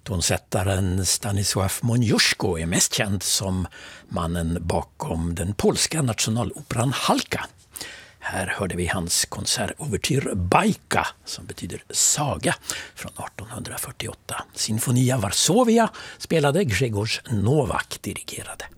Tonsättaren Stanisław Moniuszko är mest känd som mannen bakom den polska nationaloperan Halka. Här hörde vi hans konsertouvertyr Bajka, som betyder saga, från 1848. Sinfonia Varsovia spelade Grzegorz Nowak dirigerade.